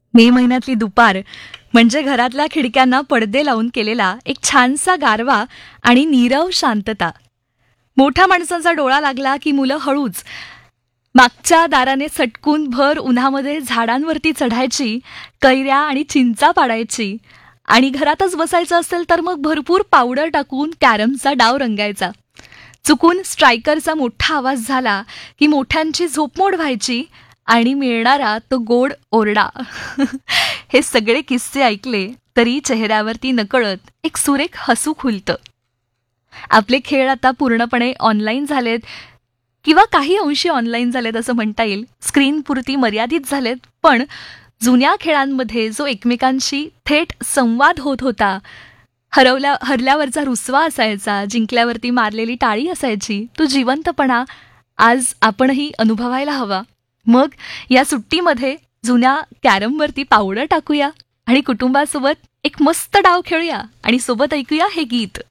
मे महिन्यातली दुपार म्हणजे घरातल्या खिडक्यांना पडदे लावून केलेला एक छानसा गारवा आणि नीरव शांतता. मोठ्या माणसांचा डोळा लागला की मुलं हळूच मागच्या दाराने सटकून भर उन्हामध्ये झाडांवरती चढायची, कैऱ्या आणि चिंचा पाडायची आणि घरातच बसायचं असेल तर मग भरपूर पावडर टाकून कॅरमचा डाव रंगायचा. चुकून स्ट्रायकरचा मोठा आवाज झाला की मोठ्यांची झोपमोड व्हायची आणि मिळणारा तो गोड ओरडा. हे सगळे किस्से ऐकले तरी चेहऱ्यावरती नकळत एक सुरेख हसू खुलतं. आपले खेळ आता पूर्णपणे ऑनलाईन झालेत किंवा काही अंशी ऑनलाईन झालेत असं म्हणता येईल. स्क्रीनपुरती मर्यादित झालेत, पण जुन्या खेळांमध्ये जो एकमेकांशी थेट संवाद होत होता, हरल्यावरचा रुसवा असायचा, जिंकल्यावरती मारलेली टाळी असायची, तो जिवंतपणा आज आपणही अनुभवायला हवा. मग या सुट्टीमध्ये जुन्या कॅरमवरती पावडर टाकूया आणि कुटुंबासोबत एक मस्त डाव खेळूया आणि सोबत ऐकूया हे गीत.